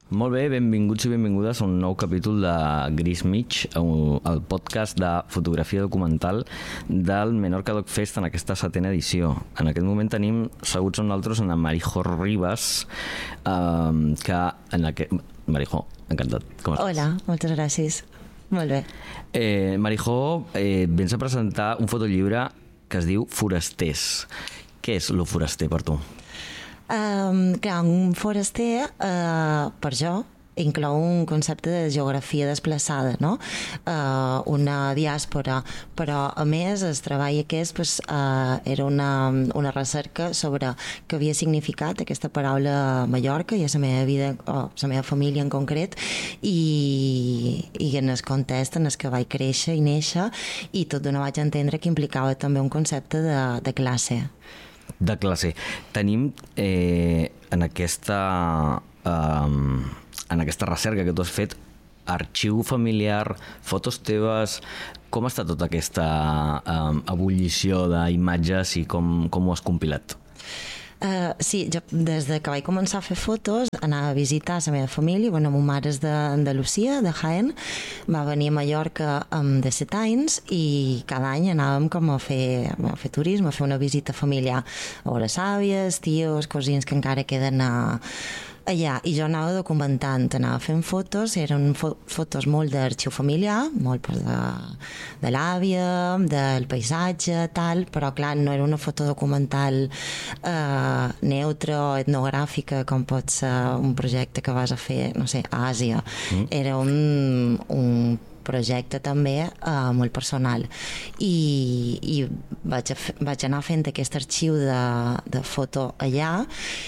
Molt bé, benvinguts i benvingudes a un nou capítol de Gris Mig, el podcast de fotografia documental del Menorca Doc Fest en aquesta 7ª edició. En aquest moment tenim seguts amb nosaltres en Marijó Ribas, Marijó, encantat. Com estàs? Hola, moltes gràcies. Molt bé. Marijó, vens a presentar un fotollibre que es diu Forasters. Què és lo foraster per tu? Clar, un foraster, per jo, inclou un concepte de geografia desplaçada, no? Una diàspora, però a més el treball aquest era una recerca sobre què havia significat aquesta paraula a Mallorca i a la meva vida, o la meva família en concret, i en el context en el que vaig créixer i néixer, i tot d'una vaig entendre que implicava també un concepte de classe. De classe. Tenim en aquesta recerca que tu has fet arxiu familiar, fotos teves. Com està tota aquesta ebullició d'imatges i com ho has compilat? Sí, jo des que vaig començar a fer fotos anava a visitar la meva família. Bueno, ma mare és d'Andalusia, de Jaén, va venir a Mallorca de 7 anys i cada any anàvem com a fer turisme, a fer una visita familiar a veure àvies, tios, cosins que encara queden allà, i jo anava documentant, anava fent fotos, eren fotos molt d'arxiu familiar, molt de l'àvia, del paisatge, tal, però clar, no era una foto documental neutra o etnogràfica com pot ser un projecte que vas a fer, no sé, a Àsia. Era un projecte també molt personal, i vaig anar fent aquest arxiu de foto allà,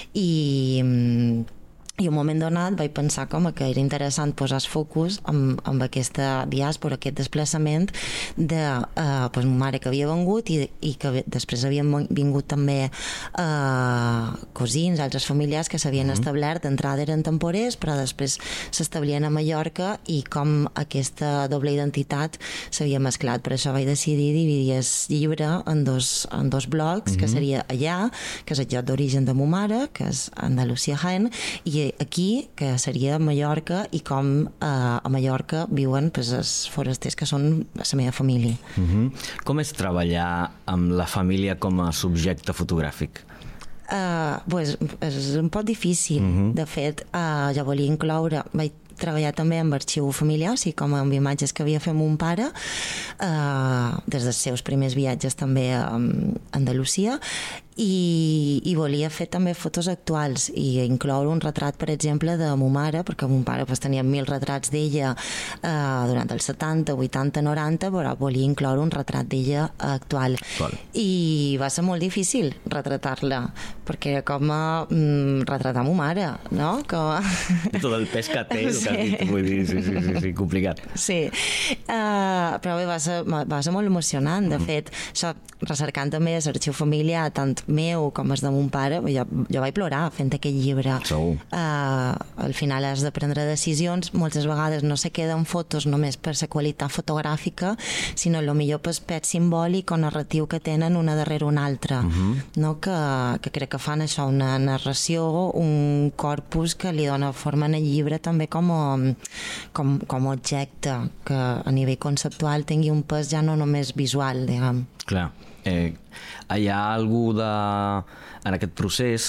i un moment donat vaig pensar que era interessant posar el focus amb aquesta diàspora, aquest desplaçament de ma mare que havia vengut i que després havien vingut també cosins, altres familiars que s'havien establert. D'entrada eren temporers, però després s'establien a Mallorca, i com aquesta doble identitat s'havia mesclat. Per això vaig decidir dividir el llibre en dos blocs, que seria allà, que és el lloc d'origen de ma mare, que és Andalusia, Jaén, i aquí, que seria Mallorca, i com a Mallorca viuen els forasters que són la meva família. Com és treballar amb la família com a subjecte fotogràfic? És un poc difícil. De fet, jo volia incloure, vaig treballar també amb arxiu familiar, o sigui, com amb imatges que havia fet mon pare des dels seus primers viatges també a Andalusia, i volia fer també fotos actuals i incloure un retrat, per exemple, de ma mare, perquè mon pare tenia 1000 retrats d'ella durant els 70, 80, 90, però volia incloure un retrat d'ella actual. I va ser molt difícil retratar-la, perquè era com retratar ma mare, no? Tot el pes que té, vull dir, sí, complicat. Sí, però bé, va ser molt emocionant. De fet, això, recercant també l'arxiu familiar, tant meu com el de mon pare, jo vaig plorar fent aquell llibre. Al final has de prendre decisions, moltes vegades no se queden fotos només per la qualitat fotogràfica, sinó millor pel pes simbòlic o narratiu que tenen una darrere una altra, no? Que crec que fan això, una narració, un corpus que li dona forma en el llibre també com a objecte, que a nivell conceptual tingui un pes ja no només visual, diguem. Clar. Hi ha algú en aquest procés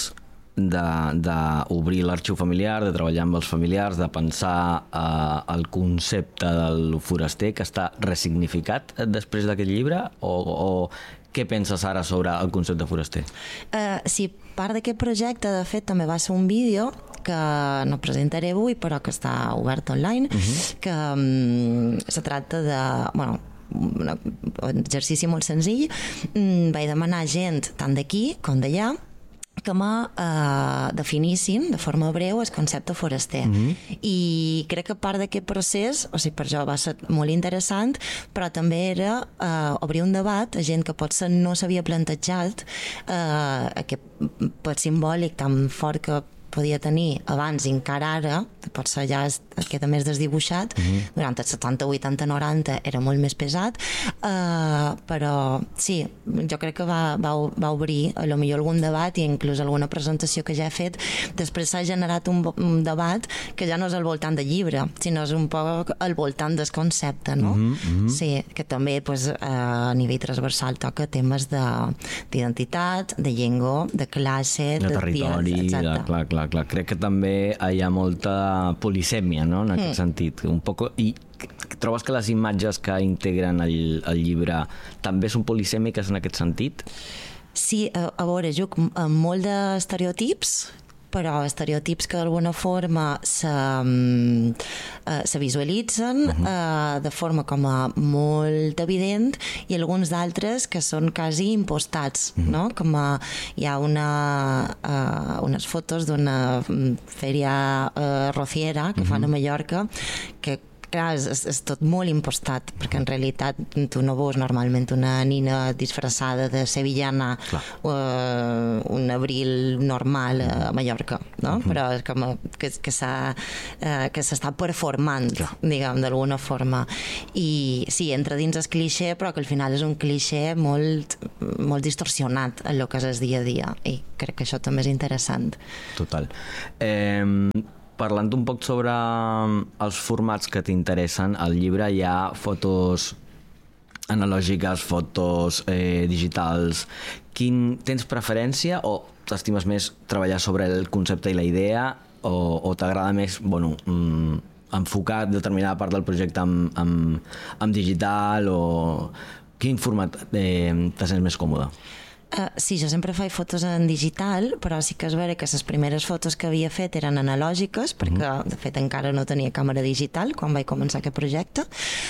d'obrir l'arxiu familiar, de treballar amb els familiars, de pensar el concepte del foraster, que està ressignificat després d'aquest llibre, o què penses ara sobre el concepte foraster? Sí, part d'aquest projecte, de fet, també va ser un vídeo que no presentaré avui, però que està obert online, que se tracta de... un exercici molt senzill. Vaig demanar a gent tant d'aquí com d'allà que me definissin de forma breu el concepte foraster. I crec que part d'aquest procés, o sigui, per jo va ser molt interessant, però també era obrir un debat a gent que potser no s'havia plantejat aquest pes simbòlic tan fort que podia tenir abans i encara ara, que potser ja queda més desdibuixat. Durant els 70, 80, 90 era molt més pesat, però sí, jo crec que va obrir a lo millor algun debat i inclús alguna presentació que ja he fet. Després s'ha generat un debat que ja no és al voltant del llibre, sinó és un poc al voltant del concepte, no? Sí, que també pues, a nivell transversal toca temes d'identitat, de llengua, de classe, de territori, clar. Crec que també hi ha molta polisèmia, no?, en aquest sentit. Un poc, i trobes que les imatges que integren el llibre també són polisèmiques en aquest sentit? Sí, a veure, juc amb molt d'estereotips, però estereotips que d'alguna forma se visualitzen de forma com a molt evident i alguns d'altres que són quasi impostats, no? Com hi ha unes fotos d'una fèria rociera que fan a Mallorca que clar, és tot molt impostat, perquè en realitat tu no veus normalment una nina disfressada de sevillana un abril normal a Mallorca, no? Però és com que s'està performant, diguem, d'alguna forma. I sí, entra dins el clixé, però que al final és un clixé molt distorsionat en el que és el dia a dia, i crec que això també és interessant. Total. Parlant un poc sobre els formats que t'interessen, al llibre hi ha fotos analògiques, fotos digitals. Tens preferència o t'estimes més treballar sobre el concepte i la idea o t'agrada més enfocar determinada part del projecte amb digital o quin format te sents més còmode? Sí, jo sempre faig fotos en digital, però sí que és vera que les primeres fotos que havia fet eren analògiques, perquè de fet encara no tenia càmera digital quan vaig començar aquest projecte,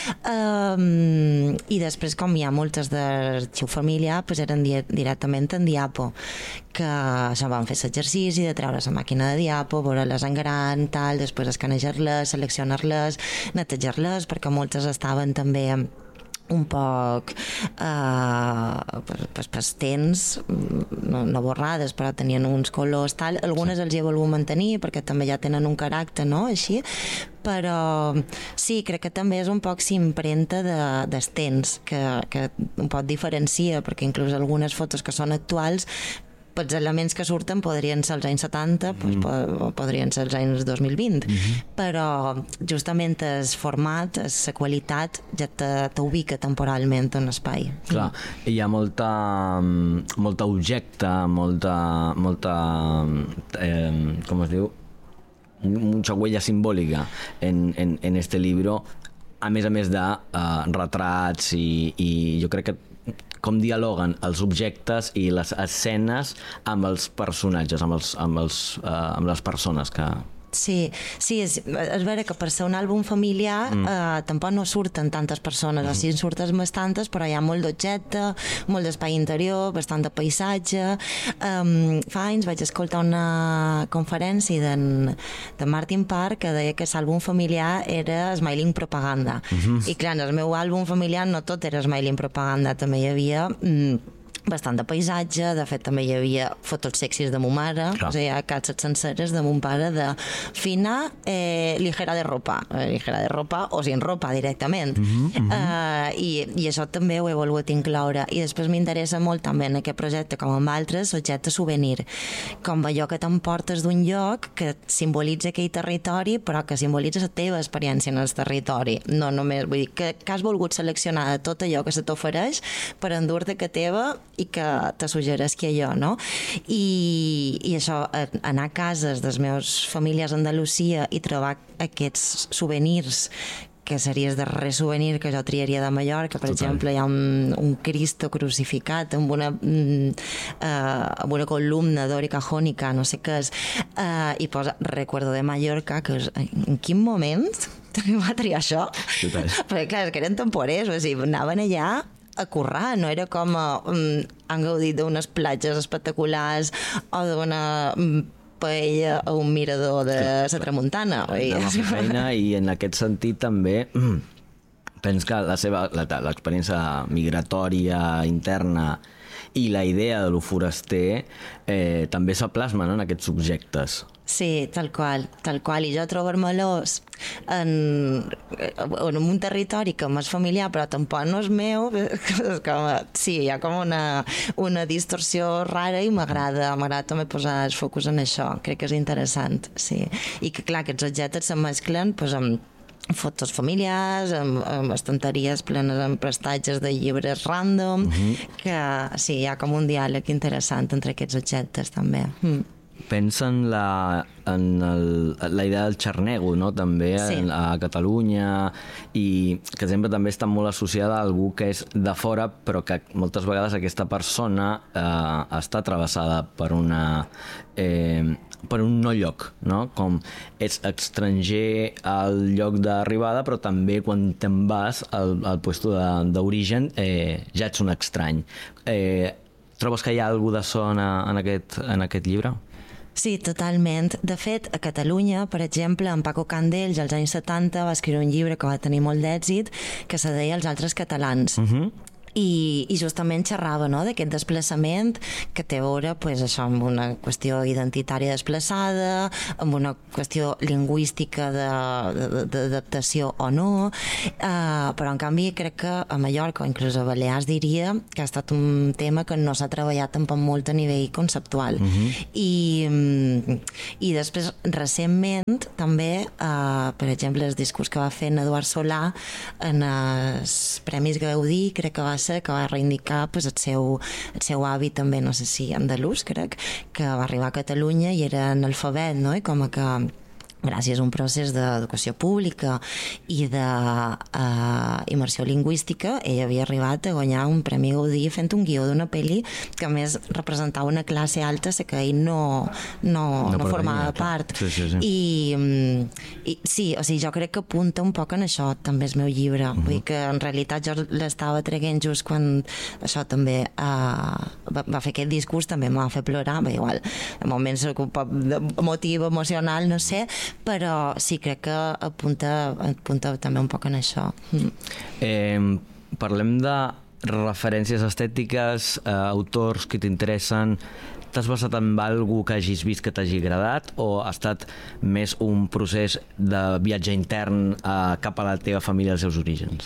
i després com hi ha moltes d'arxiu familiar pues eren directament en diapo, que això vam fer l'exercici de treure la màquina de diapo, veure-les en gran, tal, després escanejar-les, seleccionar-les, netejar-les, perquè moltes estaven també un poc pastents, no borrades, però tenien uns colors tal. Algunes els he volgut mantenir perquè també ja tenen un caràcter, no? Així, però sí, crec que també és un poc s'imprenta dels temps, que un poc diferencia, perquè inclús algunes fotos que són actuals els elements que surten podrien ser els anys 70 o podrien ser els anys 2020, però justament el format, la qualitat ja t'ubica temporalment en l'espai. Clar, hi ha molta objecte, molta com es diu, mucha huella simbòlica en este libro, a més de retrats i jo crec que com dialoguen els objectes i les escenes amb els personatges, amb les persones que... Sí, és vera que per ser un àlbum familiar tampoc no surten tantes persones, o sigui, surten bastantes, però hi ha molt d'objecte, molt d'espai interior, bastant de paisatge. Fa anys vaig escoltar una conferència de Martin Parr que deia que l'àlbum familiar era Smiling Propaganda, i clar, en el meu àlbum familiar no tot era Smiling Propaganda, també hi havia bastant de paisatge, de fet també hi havia fotos sexis de mo mare, o sigui, calces senceres de mon pare de fina, ligera de ropa o sin ropa directament. I això també ho he volgut incloure, i després m'interessa molt també en aquest projecte com en altres objectes souvenir, com allò que t'emportes d'un lloc que simbolitza aquell territori però que simbolitza la teva experiència en el territori, no només, vull dir que has volgut seleccionar de tot allò que se t'ofereix per endur-te que teva i que te suggereix que allò, no? I això, anar a cases dels meus famílies a Andalusia i trobar aquests souvenirs que seria el darrer souvenir que jo triaria de Mallorca, per exemple, hi ha un Cristo crucificat amb una columna dòrica jònica, no sé què és, i posa Recuerdo de Mallorca, que és, en quin moment va triar això? Perquè clar, és que eren temporers, o sigui, anaven allà a currar, no era com han gaudit d'unes platges espectaculars o d'una paella a un mirador de la tramuntana. I en aquest sentit també penso que l'experiència migratòria interna i la idea de lo foraster també se plasma, no?, en aquests subjectes. Sí, tal qual. I jo trobar-me-los en un territori que m'és familiar però tampoc no és meu, és com, sí, hi ha com una distorsió rara i m'agrada també posar el focus en això. Crec que és interessant, sí. I que, clar, aquests objectes se mesclen amb fotos familiars, amb estanteries plenes amb prestatges de llibres random, que sí, hi ha com un diàleg interessant entre aquests objectes també. Pensa en la idea del xarnego, no?, també a Catalunya, i que sempre també està molt associada a algú que és de fora, però que moltes vegades aquesta persona està travessada per un no lloc, no? Com ets estranger al lloc d'arribada, però també quan te'n vas al puesto d'origen ja ets un estrany. Trobes que hi ha alguna de so en aquest llibre? Sí, totalment. De fet, a Catalunya, per exemple, en Paco Candells, als anys 70, va escriure un llibre que va tenir molt d'èxit, que se deia Els altres catalans. I justament xerrava, no?, d'aquest desplaçament que té a veure això amb una qüestió identitària desplaçada, amb una qüestió lingüística d'adaptació o no, però en canvi crec que a Mallorca o inclús a Balears diria que ha estat un tema que no s'ha treballat tampoc molt a nivell conceptual. I després recentment també, per exemple, el discurs que va fer en Eduard Solà en els Premis Gaudí, crec que va reivindicar el seu avi també, no sé si andalús, crec, que va arribar a Catalunya i era analfabet, no?, i com que gràcies a un procés d'educació pública i d'immersió lingüística, ell havia arribat a guanyar un Premi Gaudí fent un guió d'una pel·li que a més representava una classe alta que ell no formava part. I sí, o sigui, jo crec que apunta un poc en això, també és meu llibre. Vull dir que en realitat jo l'estava traient just quan això també va fer aquest discurs, també m'ha fet plorar, igual, en moments un poc emotiu, emocional, no sé, però sí, crec que apunta també un poc en això. Parlem de referències estètiques, autors que t'interessen. T'has basat en algú que hagis vist que t'hagi agradat o ha estat més un procés de viatge intern cap a la teva família, als seus orígens?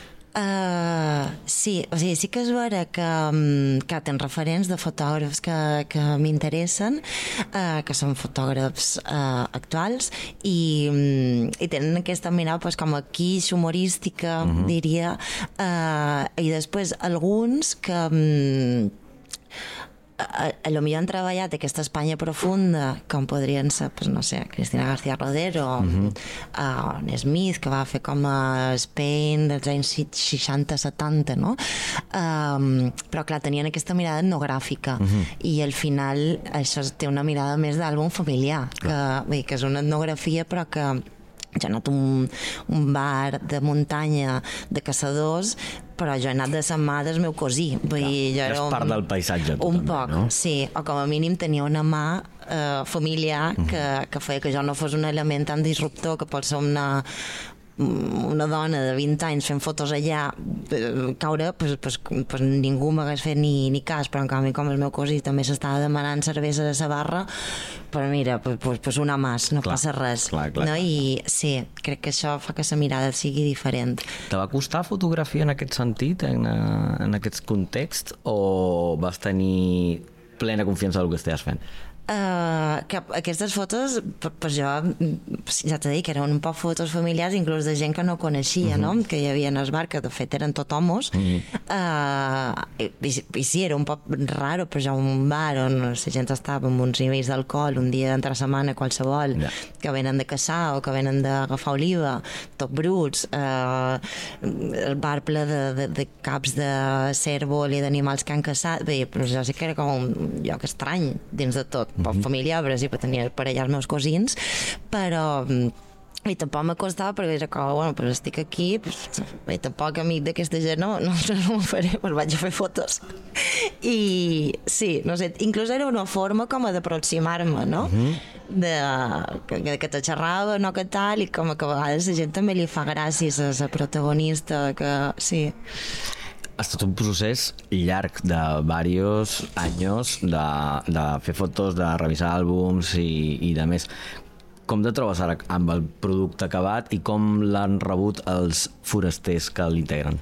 Sí, o sigui, sí que és vera que tens referents de fotògrafs que m'interessen, que són fotògrafs actuals i tenen aquesta mirada com a quiche humorística, diria, i després alguns que a lo millor han treballat aquesta Espanya profunda, com podrien ser, no sé, Cristina García Rodero, Smith, que va fer com a Spain dels anys 60-70, no? Però clar, tenien aquesta mirada etnogràfica i al final això té una mirada més d'àlbum familiar, que és una etnografia però que jo he anat a un bar de muntanya de caçadors, però jo he anat de mà del meu cosí. És part del paisatge. Un poc, no? Sí, o com a mínim tenia una mà familiar que feia que jo no fos un element tan disruptor que pot ser una dona de 20 anys fent fotos allà, caure, pues ningú m'hagués fet ni cas, però en canvi com el meu cosí també s'estava demanant cervesa de sa barra, però mira, pues una mas, no passa res. No? I sí, crec que això fa que la mirada sigui diferent. Te va costar fotografiar en aquest sentit, en aquest context, o vas tenir plena confiança del que estàs fent? Que aquestes fotos, pues jo ja t'he dit que eren un poc fotos familiars, inclús de gent que no coneixia, no? Que hi havia en el bar, que de fet eren tot homos, i sí, era un poc raro, però ja un bar on la gent estava amb uns nivells d'alcohol un dia d'entre setmana qualsevol, que venen de caçar o que venen d'agafar oliva, tot bruts, el bar ple de caps de cérvol i d'animals que han caçat, bé, però jo sé que era com un lloc estrany dins de tot, poc familiar, però sí, tenia per allà els meus cosins, però i tampoc m'acostava perquè era com, bueno, però estic aquí, i tampoc amic d'aquesta gent no m'ho faré, doncs vaig a fer fotos. I sí, no sé, inclús era una forma com d'aproximar-me, no? Que te xerrava, no que tal, i com que a vegades la gent també li fa gràcies a la protagonista, que sí. ha estat un procés llarg de diversos anys de fer fotos, de revisar àlbums i de més. Com te trobes ara amb el producte acabat i com l'han rebut els forasters que l'integren?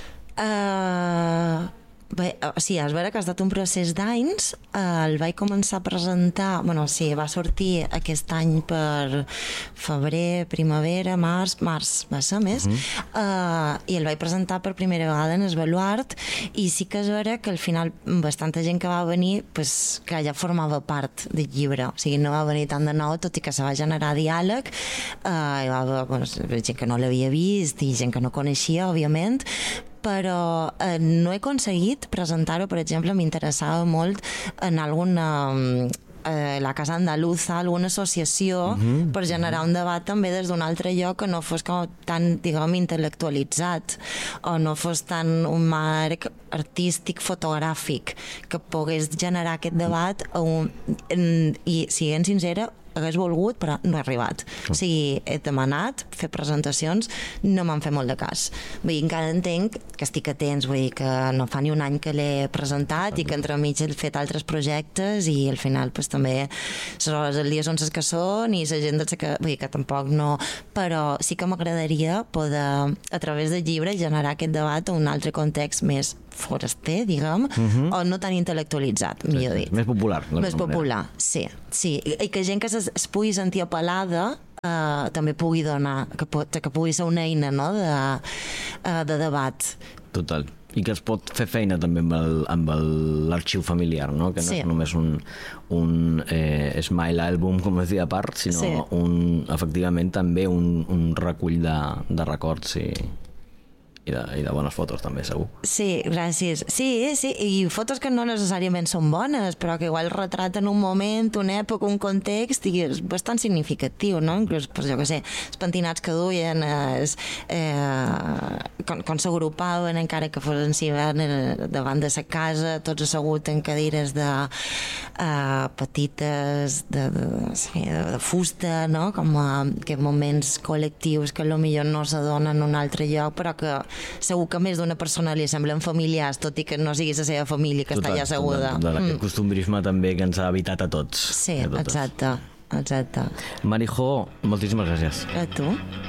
Bé, o sigui, és vera que ha estat un procés d'anys. El vaig començar a presentar, va sortir aquest any per febrer, primavera, març va ser més, i el vaig presentar per primera vegada en el Baluart, i sí que és vera que al final bastanta gent que va venir, pues, que ja formava part del llibre, o sigui, no va venir tant de nou, tot i que se va generar diàleg, hi va haver gent que no l'havia vist i gent que no coneixia, òbviament, però no he aconseguit presentar-ho. Per exemple, m'interessava molt en alguna la Casa Andaluza, alguna associació, per generar un debat també des d'un altre lloc que no fos com tan, diguem, intel·lectualitzat, o no fos tan un marc artístic fotogràfic que pogués generar aquest debat i, siguent sincera, hagués volgut, però no he arribat. O sigui, he demanat fer presentacions, no m'han fet molt de cas. Vull dir, encara entenc que estic atents, vull dir que no fa ni un any que l'he presentat i que entremig he fet altres projectes i al final pues, també les hores del dia són les que són i la gent vull dir que tampoc no... Però sí que m'agradaria poder, a través del llibre, generar aquest debat a un altre context més foraster, diguem, o no tan intel·lectualitzat, millor dit. Més popular. Més popular, sí. I que gent que es pugui sentir apel·lada també pugui donar, que pugui ser una eina, no?, de debat. Total. I que es pot fer feina també amb l'arxiu familiar, no? Que no és només un smile album, com es diu a part, sinó efectivament també un recull de records i de bones fotos també, segur. Sí, gràcies. Sí, i fotos que no necessàriament són bones, però que igual retraten un moment, una època, un context, i és bastant significatiu, no? Inclús, pues, jo què sé, els pentinats que duien, quan s'agrupaven, encara que fos en hivern, davant de sa casa, tots asseguts en cadires petites, de fusta, no? Com aquests moments col·lectius que potser no s'adonen en un altre lloc, però que segur que més d'una persona li semblen familiars, tot i que no sigui la seva família que està allà asseguda. Aquest costumbrisme també que ens ha habitat a tots. Sí, exacte. Marijó, moltíssimes gràcies. A tu.